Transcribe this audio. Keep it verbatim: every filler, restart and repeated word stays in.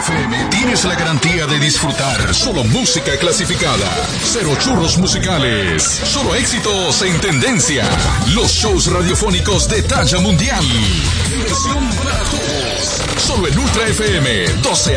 F M tienes la garantía de disfrutar solo música clasificada. Cero churros musicales. Solo éxitos en tendencia. Los shows radiofónicos de talla mundial. Diversión para todos. Solo en Ultra F M doce